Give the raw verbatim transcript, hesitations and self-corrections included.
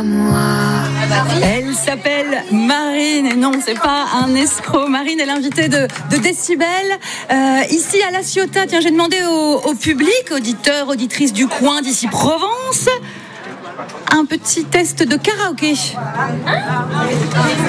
à moi. Elle s'appelle Marine, et non, c'est pas un escroc. Marine est l'invitée de, de Décibel, euh, ici à La Ciotat. Tiens, j'ai demandé au, au public, auditeurs, auditrices du coin d'ici Provence, un petit test de karaoké.